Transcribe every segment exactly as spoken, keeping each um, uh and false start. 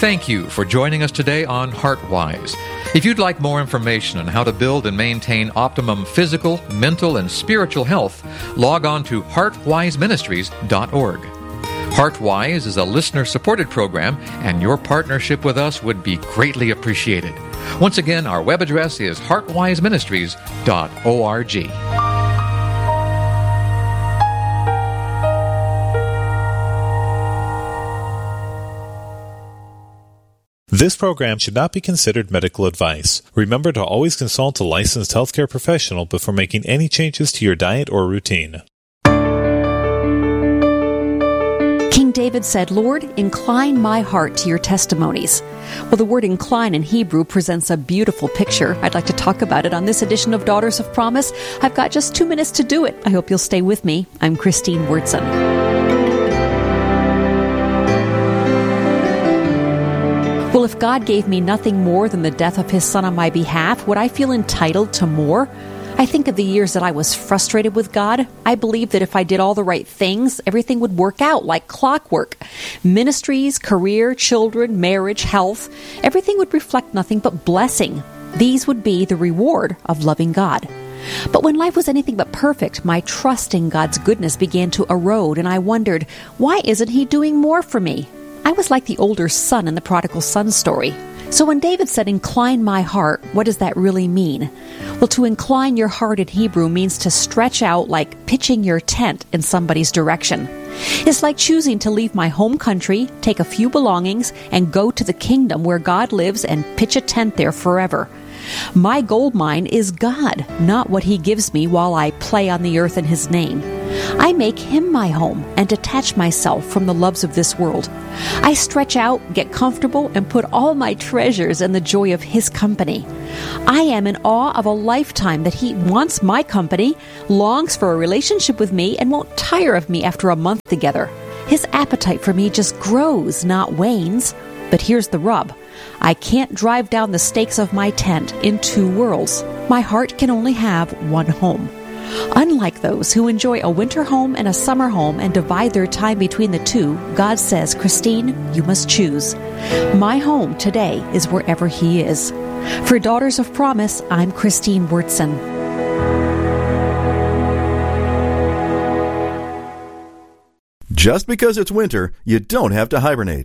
Thank you for joining us today on HeartWise. If you'd like more information on how to build and maintain optimum physical, mental, and spiritual health, log on to heart wise ministries dot org. HeartWise is a listener-supported program, and your partnership with us would be greatly appreciated. Once again, our web address is heart wise ministries dot org. This program should not be considered medical advice. Remember to always consult a licensed healthcare professional before making any changes to your diet or routine. King David said, "Lord, incline my heart to your testimonies." Well, the word incline in Hebrew presents a beautiful picture. I'd like to talk about it on this edition of Daughters of Promise. I've got just two minutes to do it. I hope you'll stay with me. I'm Christine Wurtson. Well, if God gave me nothing more than the death of His Son on my behalf, would I feel entitled to more? I think of the years that I was frustrated with God. I believed that if I did all the right things, everything would work out like clockwork. Ministries, career, children, marriage, health, everything would reflect nothing but blessing. These would be the reward of loving God. But when life was anything but perfect, my trust in God's goodness began to erode, and I wondered, why isn't He doing more for me? I was like the older son in the prodigal son story. So when David said, "Incline my heart," what does that really mean? Well, to incline your heart in Hebrew means to stretch out like pitching your tent in somebody's direction. It's like choosing to leave my home country, take a few belongings, and go to the kingdom where God lives and pitch a tent there forever. My gold mine is God, not what He gives me while I play on the earth in His name. I make Him my home and detach myself from the loves of this world. I stretch out, get comfortable, and put all my treasures in the joy of His company. I am in awe of a lifetime that He wants my company, longs for a relationship with me, and won't tire of me after a month together. His appetite for me just grows, not wanes. But here's the rub. I can't drive down the stakes of my tent in two worlds. My heart can only have one home. Unlike those who enjoy a winter home and a summer home and divide their time between the two, God says, "Christine, you must choose. My home today is wherever He is." For Daughters of Promise, I'm Christine Wurtson. Just because it's winter, you don't have to hibernate.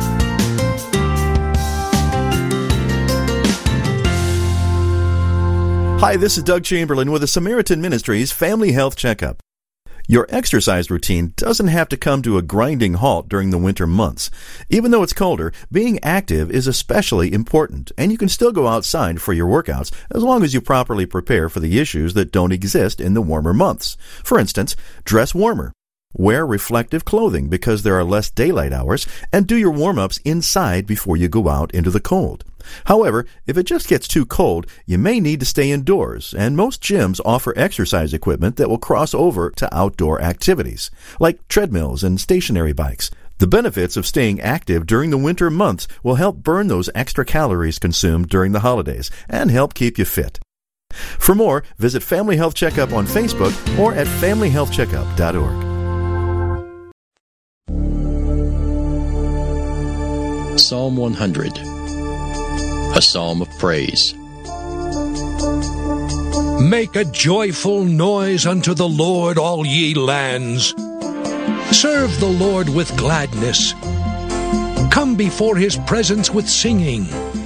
Hi, this is Doug Chamberlain with the Samaritan Ministries Family Health Checkup. Your exercise routine doesn't have to come to a grinding halt during the winter months. Even though it's colder, being active is especially important, and you can still go outside for your workouts as long as you properly prepare for the issues that don't exist in the warmer months. For instance, dress warmer. Wear reflective clothing because there are less daylight hours, and do your warm-ups inside before you go out into the cold. However, if it just gets too cold, you may need to stay indoors, and most gyms offer exercise equipment that will cross over to outdoor activities, like treadmills and stationary bikes. The benefits of staying active during the winter months will help burn those extra calories consumed during the holidays and help keep you fit. For more, visit Family Health Checkup on Facebook or at family health checkup dot org. Psalm one hundred, a psalm of praise. Make a joyful noise unto the Lord, all ye lands. Serve the Lord with gladness. Come before His presence with singing.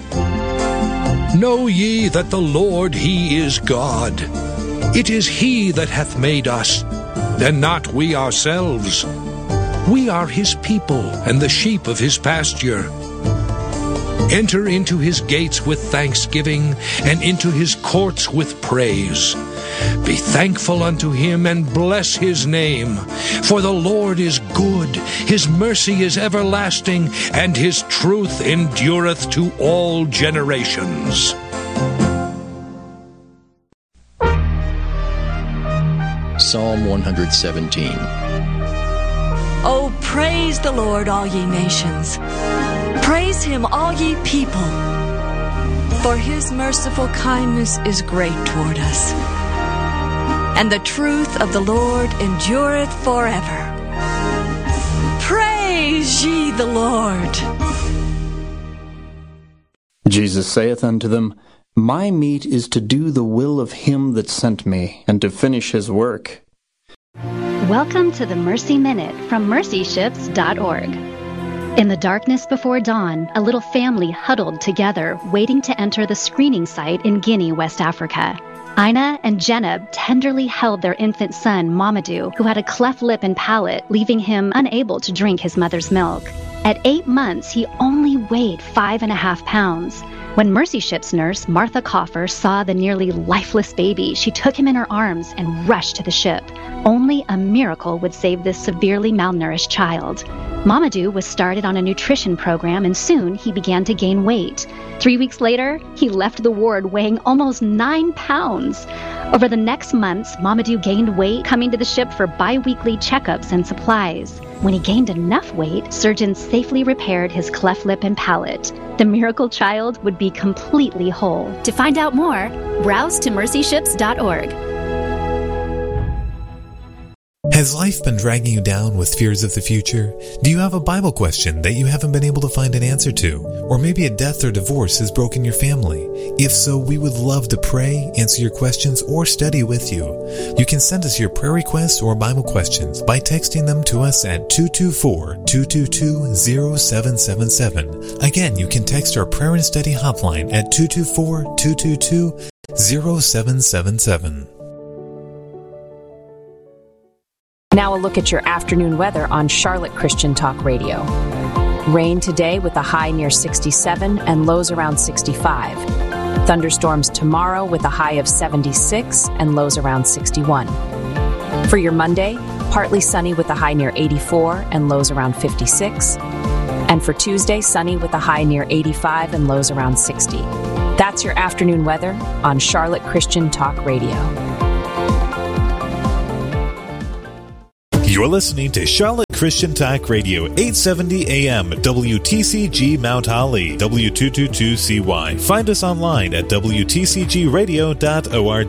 Know ye that the Lord, He is God. It is He that hath made us, and not we ourselves. We are His people, and the sheep of His pasture. Enter into His gates with thanksgiving, and into His courts with praise. Be thankful unto Him, and bless His name. For the Lord is good, His mercy is everlasting, and His truth endureth to all generations. Psalm one hundred seventeen. Oh, praise the Lord, all ye nations. Praise Him, all ye people. For His merciful kindness is great toward us, and the truth of the Lord endureth forever. Praise ye the Lord. Jesus saith unto them, My meat is to do the will of him that sent me, and to finish his work. Welcome to the Mercy Minute from mercy ships dot org. In the darkness before dawn, a little family huddled together, waiting to enter the screening site in Guinea, West Africa. Ina and Jenab tenderly held their infant son, Mamadou, who had a cleft lip and palate, leaving him unable to drink his mother's milk. At eight months, he only weighed five and a half pounds. When Mercy Ship's nurse, Martha Coffer, saw the nearly lifeless baby, she took him in her arms and rushed to the ship. Only a miracle would save this severely malnourished child. Mamadou was started on a nutrition program, and soon he began to gain weight. Three weeks later, he left the ward weighing almost nine pounds. Over the next months, Mamadou gained weight, coming to the ship for bi-weekly checkups and supplies. When he gained enough weight, surgeons safely repaired his cleft lip and palate. The miracle child would be completely whole. To find out more, browse to mercy ships dot org. Has life been dragging you down with fears of the future? Do you have a Bible question that you haven't been able to find an answer to? Or maybe a death or divorce has broken your family? If so, we would love to pray, answer your questions, or study with you. You can send us your prayer requests or Bible questions by texting them to us at two two four, two two two, zero seven seven seven. Again, you can text our prayer and study hotline at two two four, two two two, zero seven seven seven. Now a look at your afternoon weather on Charlotte Christian Talk Radio. Rain today with a high near sixty-seven and lows around sixty-five. Thunderstorms tomorrow with a high of seventy-six and lows around sixty-one. For your Monday, partly sunny with a high near eighty-four and lows around fifty-six. And for Tuesday, sunny with a high near eighty-five and lows around sixty. That's your afternoon weather on Charlotte Christian Talk Radio. You're listening to Charlotte Christian Talk Radio, eight seventy A M, W T C G Mount Holly, W two twenty-two C Y. Find us online at W T C G radio dot org.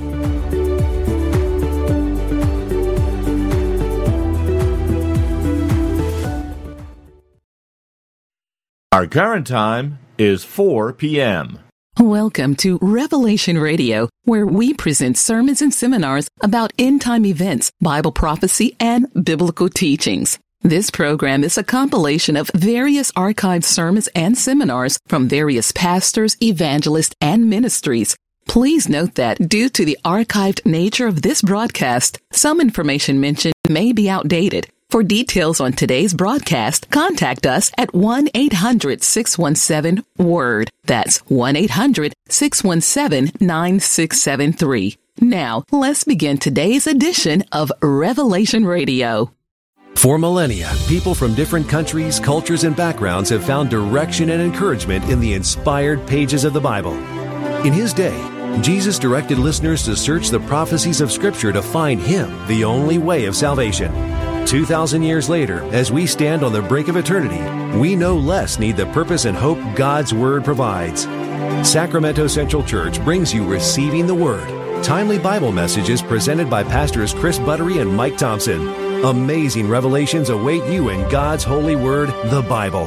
Our current time is four p.m. Welcome to Revelation Radio, where we present sermons and seminars about end-time events, Bible prophecy, and biblical teachings. This program is a compilation of various archived sermons and seminars from various pastors, evangelists, and ministries. Please note that due to the archived nature of this broadcast, some information mentioned may be outdated. For details on today's broadcast, contact us at one eight hundred, six one seven, WORD. That's one eight hundred, six one seven, nine six seven three. Now, let's begin today's edition of Revelation Radio. For millennia, people from different countries, cultures, and backgrounds have found direction and encouragement in the inspired pages of the Bible. In his day, Jesus directed listeners to search the prophecies of Scripture to find Him, the only way of salvation. Two thousand years later, as we stand on the brink of eternity, we no less need the purpose and hope God's Word provides. Sacramento Central Church brings you Receiving the Word, timely Bible messages presented by Pastors Chris Buttery and Mike Thompson. Amazing revelations await you in God's holy Word, the Bible.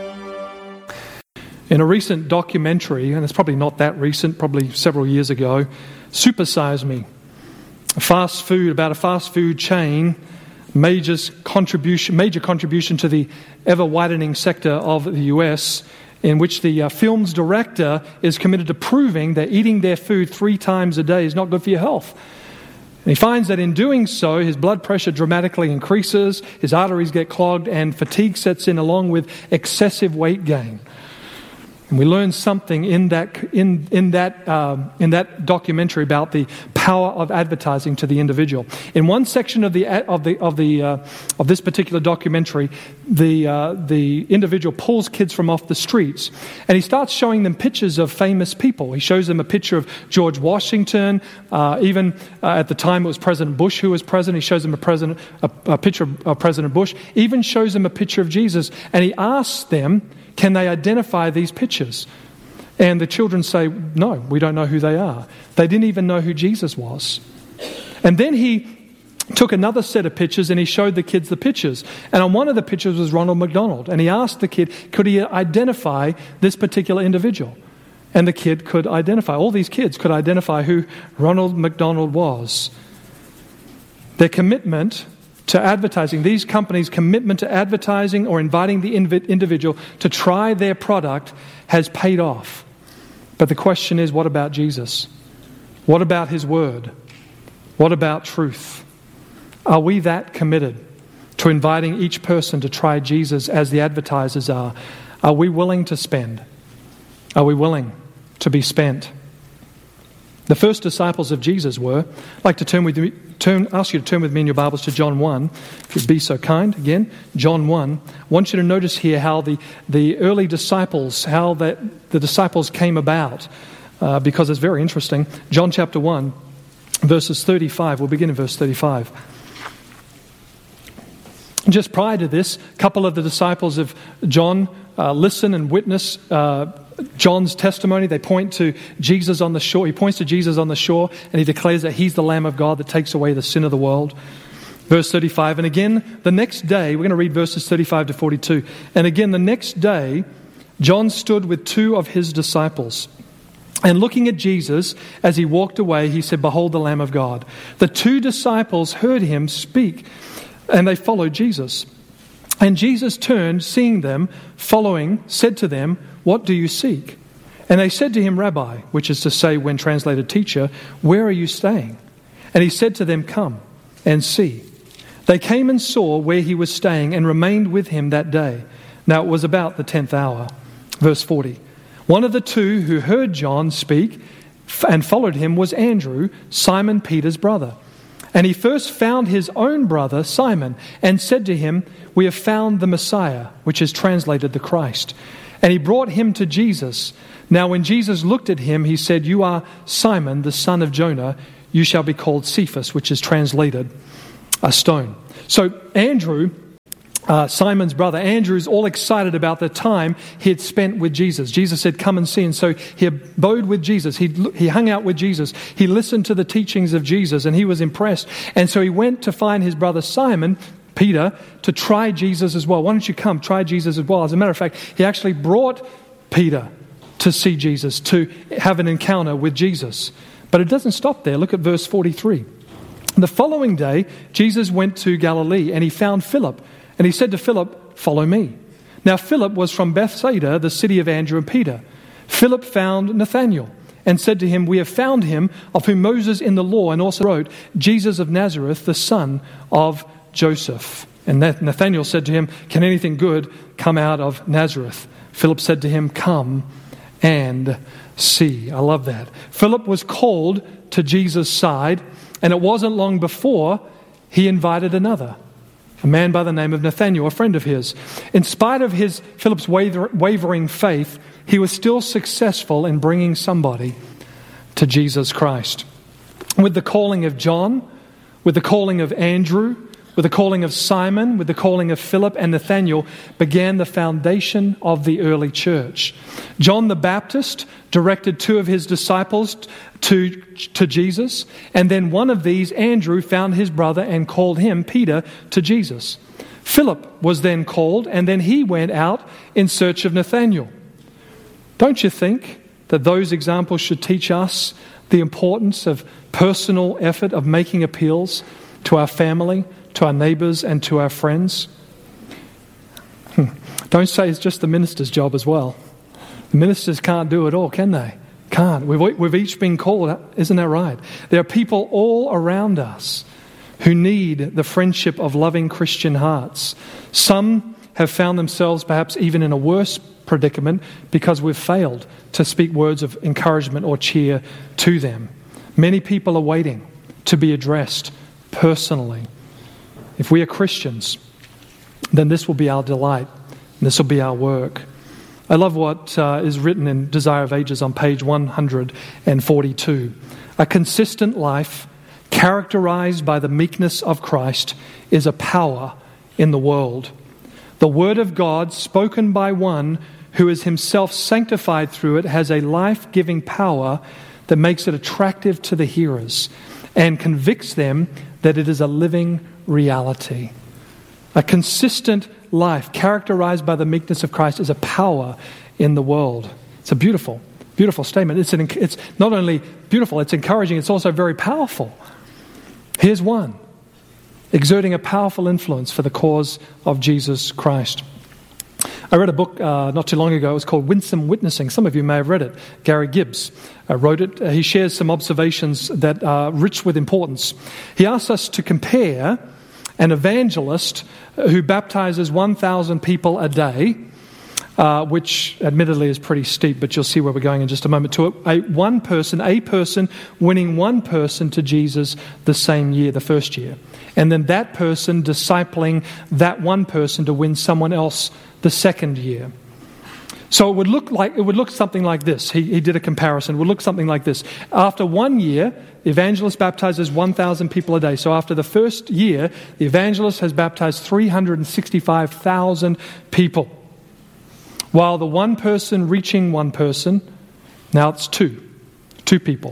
In a recent documentary, and it's probably not that recent, probably several years ago, Super Size Me, a fast food, about a fast food chain, Major contribution, major contribution to the ever-widening sector of the U S, in which the uh, film's director is committed to proving that eating their food three times a day is not good for your health. And he finds that in doing so, his blood pressure dramatically increases, his arteries get clogged, and fatigue sets in along with excessive weight gain. And we learn something in that in in that um, in that documentary about the power of advertising to the individual. In one section of the of the of the uh, of this particular documentary, the uh, the individual pulls kids from off the streets, and he starts showing them pictures of famous people. He shows them a picture of George Washington. Uh, even uh, at the time, it was President Bush who was president. He shows them a president a, a picture of President Bush. Even shows them a picture of Jesus, and he asks them, can they identify these pictures? And the children say, no, we don't know who they are. They didn't even know who Jesus was. And then he took another set of pictures and he showed the kids the pictures. And on one of the pictures was Ronald McDonald. And he asked the kid, could he identify this particular individual? And the kid could identify. All these kids could identify who Ronald McDonald was. Their commitment to advertising, these companies' commitment to advertising or inviting the individual to try their product has paid off. But the question is, what about Jesus? What about His Word? What about truth? Are we that committed to inviting each person to try Jesus as the advertisers are? Are we willing to spend? Are we willing to be spent? The first disciples of Jesus were. I'd like to turn with me, turn, ask you to turn with me in your Bibles to John one, if you'd be so kind. Again, John one. I want you to notice here how the, the early disciples, how that the disciples came about, uh, because it's very interesting. John chapter one, verses thirty-five. We'll begin in verse thirty-five. Just prior to this, a couple of the disciples of John uh, listen and witness uh, John's testimony. They point to Jesus on the shore. He points to Jesus on the shore and he declares that He's the Lamb of God that takes away the sin of the world. Verse thirty-five. And again, the next day, we're going to read verses thirty-five to forty-two. And again, the next day, John stood with two of his disciples. And looking at Jesus as he walked away, he said, "Behold the Lamb of God." The two disciples heard him speak, and they followed Jesus. And Jesus turned, seeing them following, said to them, "What do you seek?" And they said to him, "Rabbi," which is to say, when translated, teacher, "where are you staying?" And he said to them, "Come and see." They came and saw where he was staying and remained with him that day. Now it was about the tenth hour. Verse forty. One of the two who heard John speak and followed him was Andrew, Simon Peter's brother. And he first found his own brother, Simon, and said to him, "We have found the Messiah," which is translated the Christ. And he brought him to Jesus. Now when Jesus looked at him, he said, "You are Simon, the son of Jonah. You shall be called Cephas," which is translated a stone. So Andrew, uh, Simon's brother, Andrew is all excited about the time he had spent with Jesus. Jesus said, "Come and see." And so he abode with Jesus. He, he hung out with Jesus. He listened to the teachings of Jesus and he was impressed. And so he went to find his brother Simon, Peter, to try Jesus as well. "Why don't you come, try Jesus as well?" As a matter of fact, he actually brought Peter to see Jesus, to have an encounter with Jesus. But it doesn't stop there. Look at verse forty-three. The following day, Jesus went to Galilee and he found Philip. And he said to Philip, "Follow me." Now Philip was from Bethsaida, the city of Andrew and Peter. Philip found Nathanael and said to him, "We have found him of whom Moses in the law and also wrote, Jesus of Nazareth, the son of Joseph." And Nathanael said to him, "Can anything good come out of Nazareth?" Philip said to him, "Come and see." I love that. Philip was called to Jesus' side, and it wasn't long before he invited another, a man by the name of Nathanael, a friend of his. In spite of his Philip's waver, wavering faith, he was still successful in bringing somebody to Jesus Christ. With the calling of John, with the calling of Andrew, with the calling of Simon, with the calling of Philip and Nathanael, began the foundation of the early church. John the Baptist directed two of his disciples to, to Jesus, and then one of these, Andrew, found his brother and called him, Peter, to Jesus. Philip was then called, and then he went out in search of Nathanael. Don't you think that those examples should teach us the importance of personal effort, of making appeals to our family, to our neighbours and to our friends? Don't say it's just the minister's job as well. The ministers can't do it all, can they? Can't. We've, we've each been called, isn't that right? There are people all around us who need the friendship of loving Christian hearts. Some have found themselves perhaps even in a worse predicament because we've failed to speak words of encouragement or cheer to them. Many people are waiting to be addressed personally. If we are Christians, then this will be our delight, and this will be our work. I love what uh, is written in Desire of Ages on page one hundred forty-two. A consistent life characterized by the meekness of Christ is a power in the world. The Word of God, spoken by one who is himself sanctified through it, has a life-giving power that makes it attractive to the hearers. and convicts them that it is a living reality. A consistent life characterized by the meekness of Christ is a power in the world. It's a beautiful, beautiful statement. It's, an, it's not only beautiful, it's encouraging, it's also very powerful. Here's one, exerting a powerful influence for the cause of Jesus Christ. I read a book uh, not too long ago. It was called Winsome Witnessing. Some of you may have read it. Gary Gibbs uh, wrote it. Uh, he shares some observations that are rich with importance. He asks us to compare an evangelist who baptizes one thousand people a day, uh, which admittedly is pretty steep, but you'll see where we're going in just a moment, to a, a one person, a person winning one person to Jesus the same year, the first year. And then that person discipling that one person to win someone else the second year. So it would look like it would look something like this. He, he did a comparison. It would look something like this. After one year, the evangelist baptizes one thousand people a day. So after the first year, the evangelist has baptized three hundred sixty-five thousand people. While the one person reaching one person, now it's two. Two people.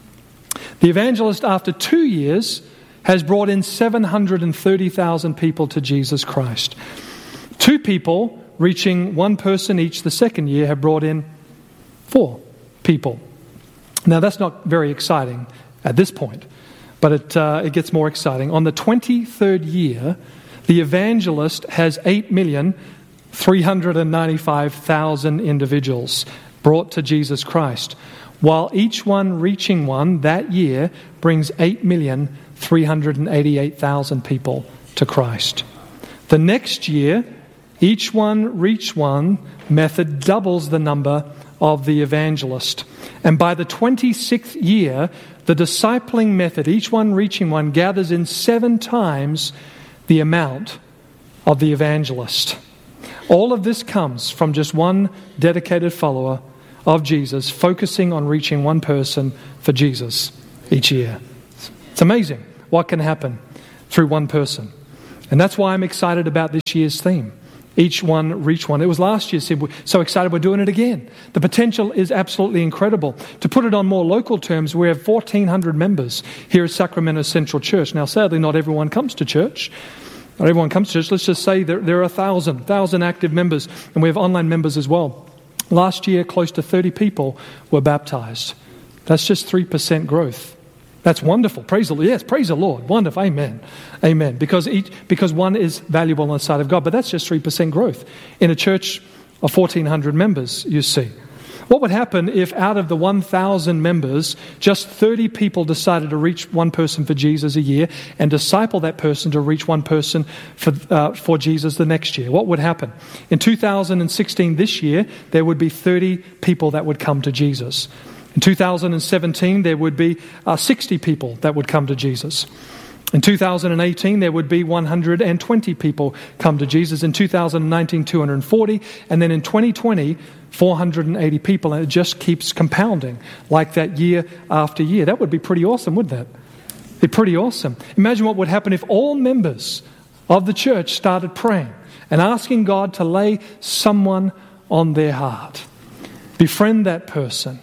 The evangelist, after two years, has brought in seven hundred thirty thousand people to Jesus Christ. Two people reaching one person each the second year have brought in four people. Now that's not very exciting at this point, but it, uh, it gets more exciting. On the twenty-third year, the evangelist has eight million three hundred ninety-five thousand individuals brought to Jesus Christ, while each one reaching one that year brings eight million three hundred eighty-eight thousand people to Christ. The next year, each one reach one method doubles the number of the evangelist. And by the twenty-sixth year, the discipling method, each one reaching one, gathers in seven times the amount of the evangelist. All of this comes from just one dedicated follower of Jesus, focusing on reaching one person for Jesus each year. It's amazing what can happen through one person. And that's why I'm excited about this year's theme. Each one reach one. It was last year, said we're so excited we're doing it again. The potential is absolutely incredible. To put it on more local terms, we have fourteen hundred members here at Sacramento Central Church. Now, sadly, not everyone comes to church. Not everyone comes to church. Let's just say there, there are a thousand, thousand active members, and we have online members as well. Last year, close to thirty people were baptized. That's just three percent growth. That's wonderful. Praise the Lord. Yes, praise the Lord. Wonderful. Amen. Amen. Because each, because one is valuable on the side of God. But that's just three percent growth in a church of fourteen hundred members, you see. What would happen if out of the one thousand members, just thirty people decided to reach one person for Jesus a year and disciple that person to reach one person for, uh, for Jesus the next year? What would happen? In two thousand sixteen, this year, there would be thirty people that would come to Jesus. In two thousand seventeen, there would be uh, sixty people that would come to Jesus. In two thousand eighteen, there would be one hundred twenty people come to Jesus. In two thousand nineteen, two hundred forty. And then in twenty twenty, four hundred eighty people. And it just keeps compounding like that year after year. That would be pretty awesome, wouldn't that? Be pretty awesome. Imagine what would happen if all members of the church started praying and asking God to lay someone on their heart. Befriend that person.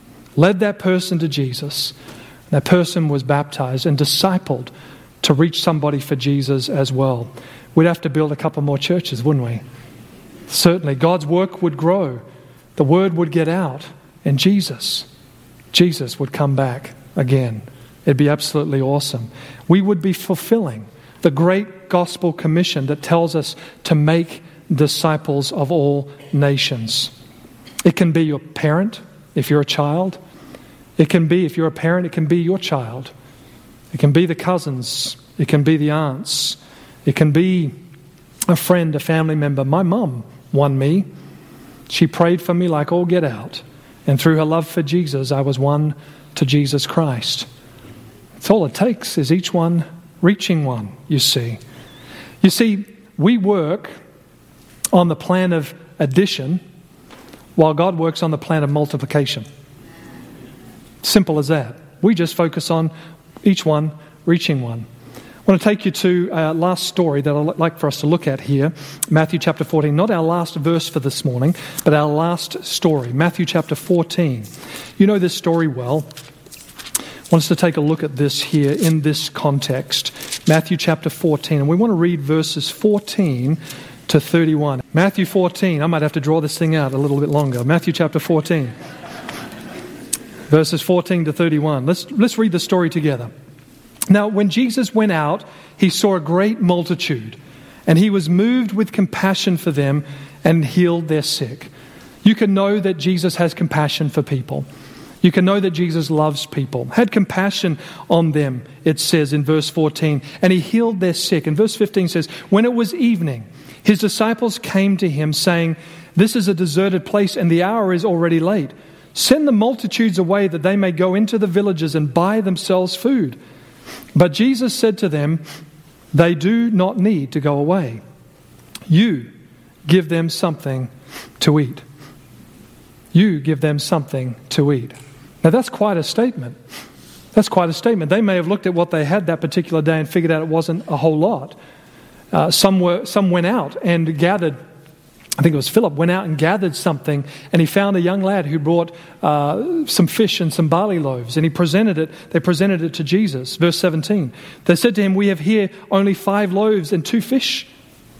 Led that person to Jesus. That person was baptized and discipled to reach somebody for Jesus as well. We'd have to build a couple more churches, wouldn't we? Certainly. God's work would grow. The word would get out. And Jesus, Jesus would come back again. It'd be absolutely awesome. We would be fulfilling the great gospel commission that tells us to make disciples of all nations. It can be your parent, if you're a child. It can be, if you're a parent, it can be your child. It can be the cousins. It can be the aunts. It can be a friend, a family member. My mum won me. She prayed for me like all get out. And through her love for Jesus, I was won to Jesus Christ. That's all it takes, is each one reaching one, you see. You see, we work on the plan of addition while God works on the plan of multiplication. Simple as that. We just focus on each one reaching one. I want to take you to our last story that I'd like for us to look at here. Matthew chapter fourteen. Not our last verse for this morning, but our last story. Matthew chapter fourteen. You know this story well. want us to take a look at this here in this context. Matthew chapter fourteen. And we want to read verses fourteen to thirty-one. Matthew fourteen. I might have to draw this thing out a little bit longer. Matthew chapter fourteen. Verses fourteen to thirty-one. Let's, let's read the story together. Now, when Jesus went out, he saw a great multitude, and he was moved with compassion for them and healed their sick. You can know that Jesus has compassion for people. You can know that Jesus loves people. Had compassion on them, it says in verse fourteen, and he healed their sick. And verse fifteen says, when it was evening, his disciples came to him saying, this is a deserted place and the hour is already late. Send the multitudes away that they may go into the villages and buy themselves food. But Jesus said to them, they do not need to go away. You give them something to eat. You give them something to eat. Now that's quite a statement. That's quite a statement. They may have looked at what they had that particular day and figured out it wasn't a whole lot. Uh, some were, some went out and gathered. I think it was Philip, went out and gathered something, and he found a young lad who brought uh, some fish and some barley loaves, and he presented it, they presented it to Jesus. Verse seventeen, they said to him, we have here only five loaves and two fish.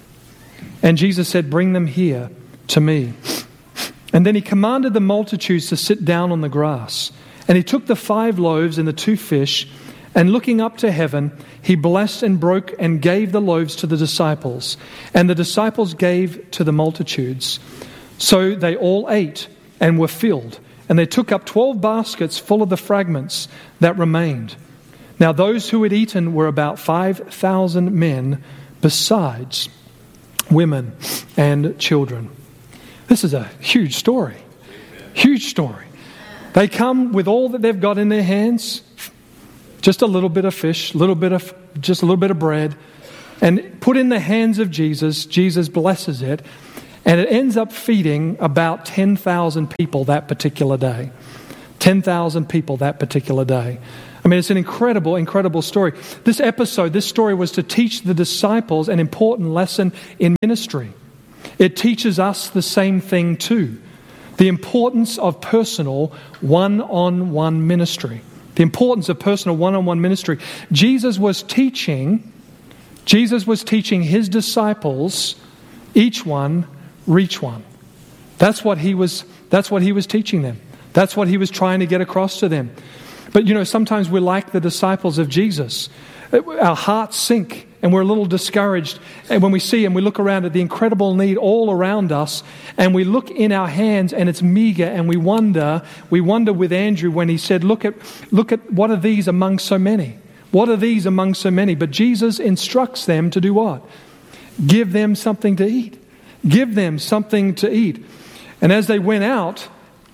And Jesus said, bring them here to me. And then he commanded the multitudes to sit down on the grass. And he took the five loaves and the two fish, and looking up to heaven, he blessed and broke and gave the loaves to the disciples. And the disciples gave to the multitudes. So they all ate and were filled. And they took up twelve baskets full of the fragments that remained. Now those who had eaten were about five thousand men, besides women and children. This is a huge story. Huge story. They come with all that they've got in their hands. Just a little bit of fish, little bit of, just a little bit of bread, and put in the hands of Jesus. Jesus blesses it, and it ends up feeding about ten thousand people that particular day. ten thousand people that particular day. I mean, it's an incredible, incredible story. This episode, this story was to teach the disciples an important lesson in ministry. It teaches us the same thing too. The importance of personal one-on-one ministry. The importance of personal one-on-one ministry. Jesus was teaching, Jesus was teaching his disciples, each one, reach one. That's what he was, that's what he was teaching them. That's what he was trying to get across to them. But you know, sometimes we're like the disciples of Jesus. Our hearts sink and we're a little discouraged. And when we see and we look around at the incredible need all around us, and we look in our hands and it's meager, and we wonder, we wonder with Andrew when he said, look at, look at what are these among so many? What are these among so many? But Jesus instructs them to do what? Give them something to eat. Give them something to eat. And as they went out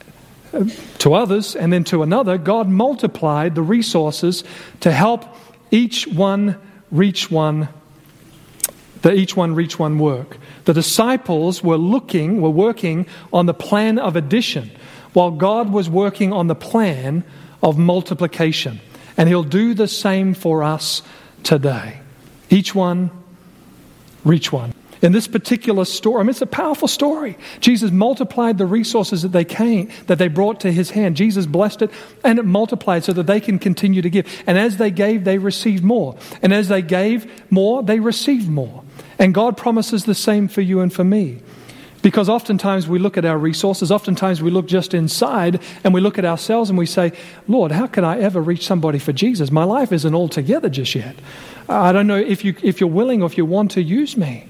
to others and then to another, God multiplied the resources to help each one reach one, the each one reach one work. The disciples were looking, were working on the plan of addition, while God was working on the plan of multiplication. And he'll do the same for us today. Each one reach one. In this particular story, I mean, it's a powerful story. Jesus multiplied the resources that they came, that they brought to his hand. Jesus blessed it, and it multiplied so that they can continue to give. And as they gave, they received more. And as they gave more, they received more. And God promises the same for you and for me. Because oftentimes we look at our resources, oftentimes we look just inside, and we look at ourselves and we say, Lord, how can I ever reach somebody for Jesus? My life isn't all together just yet. I don't know if you if you're willing or if you want to use me.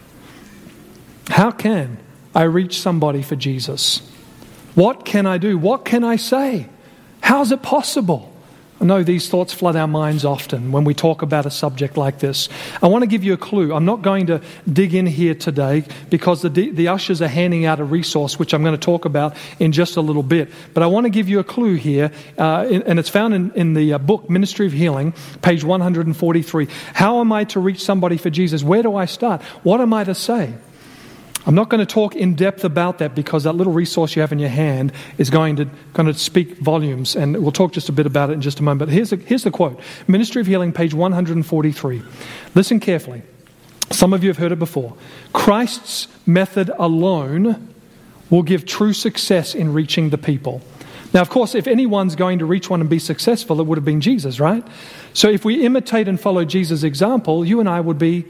How can I reach somebody for Jesus? What can I do? What can I say? How is it possible? I know these thoughts flood our minds often when we talk about a subject like this. I want to give you a clue. I'm not going to dig in here today because the, the ushers are handing out a resource, which I'm going to talk about in just a little bit. But I want to give you a clue here, uh, in, and it's found in, in the uh, book, Ministry of Healing, page one hundred forty-three. How am I to reach somebody for Jesus? Where do I start? What am I to say? I'm not going to talk in depth about that because that little resource you have in your hand is going to going to speak volumes, and we'll talk just a bit about it in just a moment. But here's the, here's the quote. Ministry of Healing, page one hundred forty-three. Listen carefully. Some of you have heard it before. Christ's method alone will give true success in reaching the people. Now, of course, if anyone's going to reach one and be successful, it would have been Jesus, right? So if we imitate and follow Jesus' example, you and I would be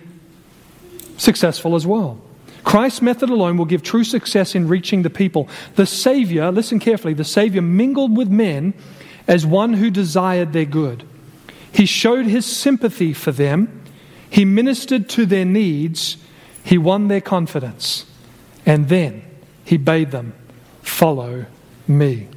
successful as well. Christ's method alone will give true success in reaching the people. The Savior, listen carefully, the Savior mingled with men as one who desired their good. He showed his sympathy for them. He ministered to their needs. He won their confidence. And then he bade them, follow me.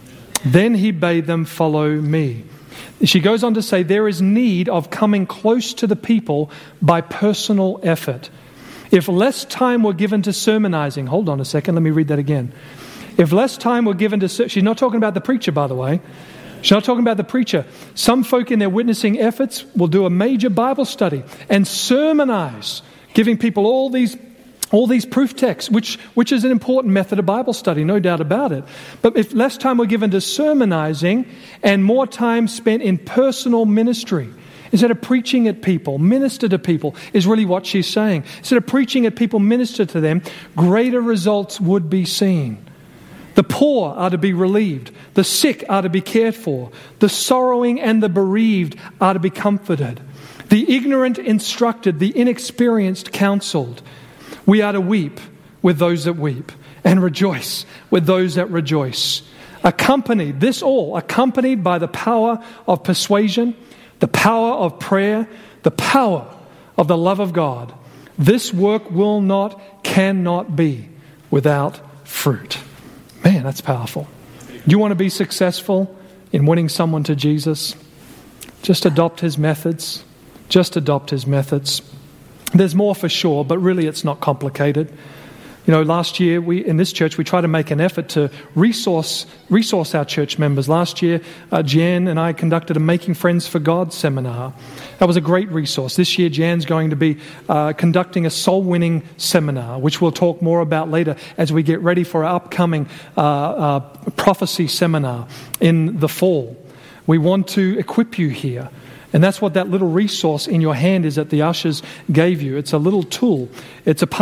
Then he bade them follow me. She goes on to say there is need of coming close to the people by personal effort. If less time were given to sermonizing, hold on a second, let me read that again. If less time were given to, she's not talking about the preacher, by the way. She's not talking about the preacher. Some folk in their witnessing efforts will do a major Bible study and sermonize, giving people all these All these proof texts, which, which is an important method of Bible study, no doubt about it. But if less time were given to sermonizing and more time spent in personal ministry, instead of preaching at people, minister to people, is really what she's saying. Instead of preaching at people, minister to them, greater results would be seen. The poor are to be relieved. The sick are to be cared for. The sorrowing and the bereaved are to be comforted. The ignorant instructed, the inexperienced counseled. We are to weep with those that weep and rejoice with those that rejoice. Accompanied, this all, accompanied by the power of persuasion, the power of prayer, the power of the love of God. This work will not, cannot be without fruit. Man, that's powerful. You want to be successful in winning someone to Jesus? Just adopt his methods. Just adopt his methods. There's more for sure, but really it's not complicated. You know, last year we in this church we tried to make an effort to resource resource our church members. Last year, uh, Jan and I conducted a Making Friends for God seminar. That was a great resource. This year, Jan's going to be uh, conducting a soul-winning seminar, which we'll talk more about later as we get ready for our upcoming uh, uh, prophecy seminar in the fall. We want to equip you here. And that's what that little resource in your hand is that the ushers gave you. It's a little tool. It's a